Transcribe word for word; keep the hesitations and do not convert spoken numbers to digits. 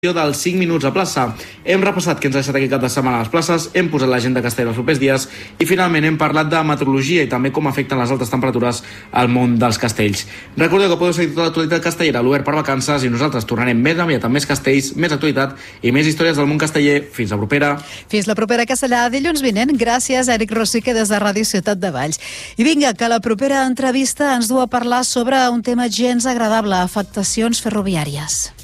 dels cinc minuts a plaça. Hem repassat què ens ha deixat aquest cap de setmana a les places, hem posat l'agenda castellera els propers dies i finalment hem parlat de meteorologia i també com afecten les altes temperatures al món dels castells. Recordeu que podeu seguir tota l'actualitat castellera a l'Obert per vacances i nosaltres tornarem més aviat amb més castells, més actualitat i més històries del món casteller. Fins la propera. Fins la propera Castellà, dilluns vinent. Gràcies, Eric Rosique, des de Ràdio Ciutat de Valls. I vinga, que la propera entrevista ens du a parlar sobre un tema gens agradable, afectacions ferroviàries.